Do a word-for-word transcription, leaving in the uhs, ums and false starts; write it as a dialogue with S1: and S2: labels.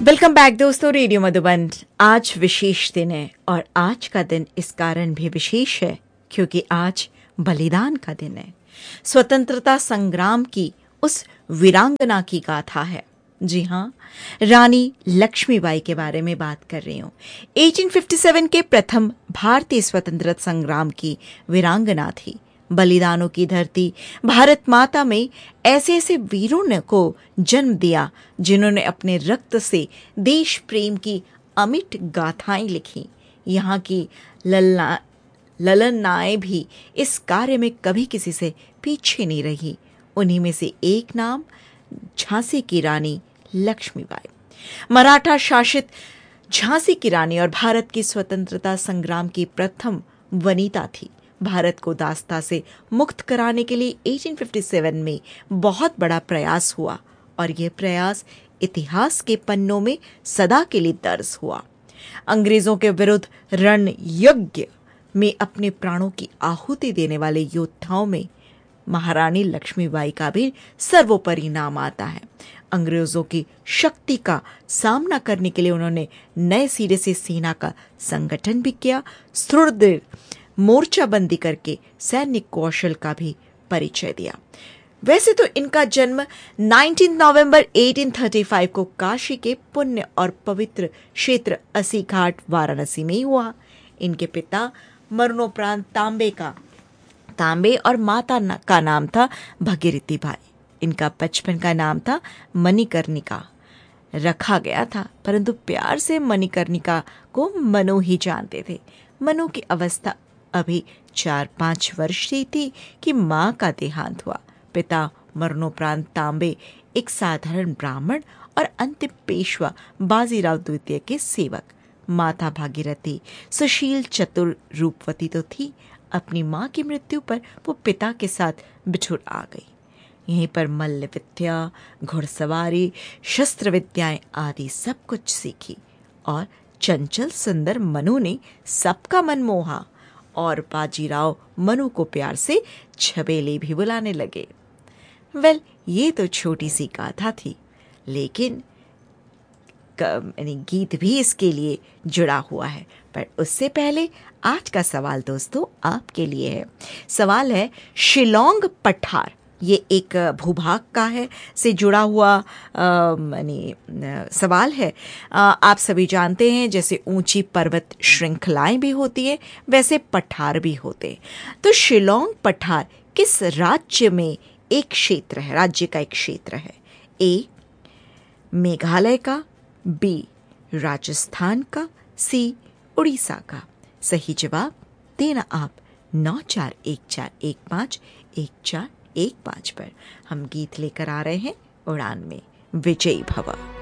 S1: Welcome back दोस्तों, radio Madhuban. आज विशेष दिन है और आज का दिन इस कारण भी विशेष है क्योंकि आज बलिदान का दिन है। स्वतंत्रता संग्राम की उस वीरांगना की गाथा है। जी हाँ, रानी लक्ष्मीबाई के बारे में बात कर रही हूँ। अठारह सौ सत्तावन के प्रथम भारतीय स्वतंत्रता संग्राम की वीरांगना थी। बलिदानों की धरती भारत माता में ऐसे ऐसे वीरों ने को जन्म दिया जिन्होंने अपने रक्त से देश प्रेम की अमिट गाथाएं लिखी। यहाँ की ललना ललनाएं भी इस कार्य में कभी किसी से पीछे नहीं रही। उन्हीं में से एक नाम झांसी की रानी लक्ष्मीबाई। मराठा शासित झांसी की रानी और भारत की स्वतंत्रता संग्राम की प्रथम वनिता थी। भारत को दास्ता से मुक्त कराने के लिए अठारह सौ सत्तावन में बहुत बड़ा प्रयास हुआ और यह प्रयास इतिहास के पन्नों में सदा के लिए दर्ज हुआ। अंग्रेजों के विरुद्ध रणयज्ञ में अपने प्राणों की आहुति देने वाले योद्धाओं में महारानी लक्ष्मीबाई का भी सर्वोपरि नाम आता है। अंग्रेजों की शक्ति का सामना करने के लिए उन्होंने नए सिरे से सेना का संगठन भी किया। सुदृढ़ मोर्चाबंदी करके सैन्य कौशल का भी परिचय दिया। वैसे तो इनका जन्म उन्नीस नवंबर अठारह सौ पैंतीस को काशी के पुण्य और पवित्र क्षेत्र अस्सी घाट वाराणसी में हुआ। इनके पिता मरणोपरांत तांबे का तांबे और माता का नाम था भगीरथी बाई। इनका बचपन का नाम था मणिकर्णिका रखा गया था, परंतु प्यार से मणिकर्णिका को मनु ही जानते थे। मनु की अवस्था अभी चार पांच वर्ष की थी कि मां का देहांत हुआ। पिता मरणोपरांत तांबे एक साधारण ब्राह्मण और अंतिम पेशवा बाजीराव द्वितीय के सेवक। माता भागीरथी सुशील चतुर रूपवती तो थी। अपनी मां की मृत्यु पर वो पिता के साथ बिछुड़ आ गई। यहीं पर मल्ल विद्या, घुड़सवारी, शस्त्र विद्याएं आदि सब कुछ सीखी और चंचल सुंदर मनु ने सबका मन मोहा और बाजीराव मनु को प्यार से छबेले भी बुलाने लगे। वेल, ये तो छोटी सी गाथा थी, लेकिन गीत भी इसके लिए जुड़ा हुआ है। पर उससे पहले आज का सवाल दोस्तों आपके लिए है। सवाल है, शिलोंग पठार ये एक भूभाग का है से जुड़ा हुआ यानी सवाल है। आ, आप सभी जानते हैं जैसे ऊंची पर्वत श्रृंखलाएं भी होती है वैसे पठार भी होते हैं। तो शिलोंग पठार किस राज्य में एक क्षेत्र है, राज्य का एक क्षेत्र है? ए मेघालय का, बी राजस्थान का, सी उड़ीसा का। सही जवाब देना आप नौ चार एक चार एक पाँच एक चार एक पाँच पर। हम गीत लेकर आ रहे हैं उड़ान में। विजयी भव।